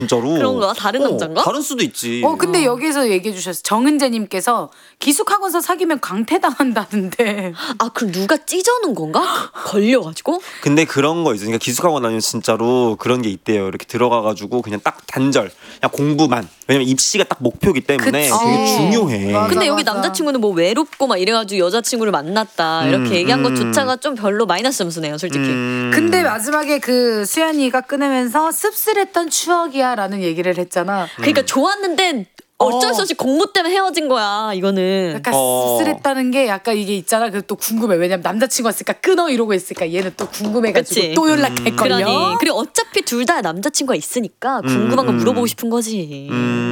진짜로. 그런가? 다른 남잔가? 다른 수도 있지. 근데 여기서 얘기해 주셨어요. 정은재님께서 기숙학원서 사귀면 강퇴당한다는데. 아, 그럼 누가 찢어놓은 건가? 걸려가지고? 근데 그런 거 있으니까 기숙학원 아니면 진짜로 그런 게 있대요. 이렇게 들어가가지고 그냥 딱 단절, 그냥 공부만. 왜냐면 입시가 딱 목표이기 때문에 그치. 되게 중요해. 맞아, 근데 여기 맞아. 남자친구는 뭐 외롭고 막 이래가지고 여자친구를 만났다 이렇게 얘기한 것조차가 좀 별로 마이너스 점수네요, 솔직히. 근데 마지막에 그 수연이가 끊으면서 씁쓸했던 추억이야라는 얘기를 했잖아. 그러니까 좋았는데 어쩔 수 없이 공부 때문에 헤어진 거야, 이거는. 약간 씁쓸했다는 게 약간 이게 있잖아. 그래서 또 궁금해. 왜냐면 남자친구가 있으니까 끊어 이러고 있으니까 얘는 또 궁금해가지고 그치? 또 연락할걸요. 그러니. 그리고 어차피 둘 다 남자친구가 있으니까 궁금한 거 물어보고 싶은 거지.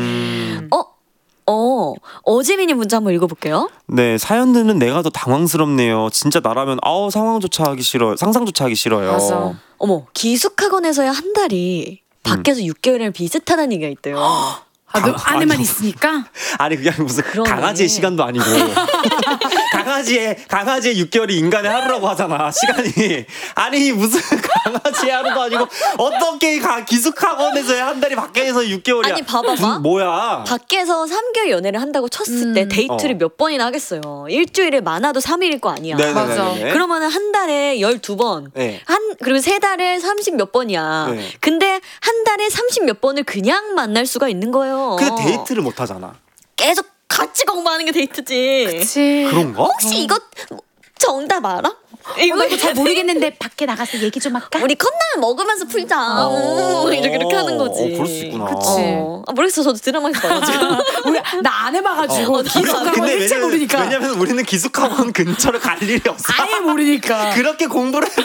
어재민이 문자 한번 읽어볼게요. 네, 사연 듣는 내가 더 당황스럽네요. 진짜 나라면 상상조차 하기 싫어요. 맞아. 어머, 기숙학원에서야 한 달이 밖에서 6개월이랑 비슷하다는 얘기가 있대요. 너 안에만 있으니까? 아니 그게 무슨 그러네. 강아지의 시간도 아니고 강아지의 6개월이 인간의 하루라고 하잖아. 시간이. 아니 무슨 강아지의 하루도 아니고 어떻게 기숙학원에서의 한 달이 밖에서 6개월이야. 아니 봐봐봐. 뭐야. 밖에서 3개월 연애를 한다고 쳤을 때 데이트를 몇 번이나 하겠어요. 일주일에 많아도 3일일 거 아니야. 맞아. 그러면은 한 달에 12번. 네. 그리고 세 달에 30 몇 번이야. 네. 근데 한 달에 30 몇 번을 그냥 만날 수가 있는 거예요. 근데 데이트를 못 하잖아. 계속 같이 공부하는 게 데이트지. 그치. 그런가? 혹시 이거 정답 알아? 나 이거 잘 모르겠는데 밖에 나가서 얘기 좀 할까? 우리 컵라면 먹으면서 풀자. 이렇게 하는 거지. 그럴 수 있구나. 그치. 모르겠어. 저도 드라마에서 봐가지고. 나 안 해봐가지고 기숙학원 일체 모르니까. 왜냐면 우리는 기숙학원 근처를 갈 일이 없어. 아예 모르니까. 그렇게 공부를